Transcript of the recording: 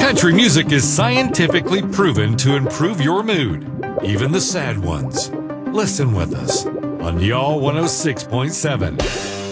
Country music is scientifically proven to improve your mood, even the sad ones. Listen with us on Y'all 106.7.